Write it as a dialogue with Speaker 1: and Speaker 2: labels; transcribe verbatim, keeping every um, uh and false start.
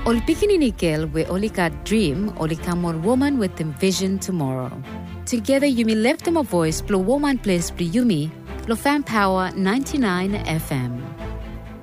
Speaker 1: Ol pikininikil we olika dream olika more woman with them vision tomorrow. Together you may lift them a voice, blow woman place, yumi, lo fan power ninety-nine F M.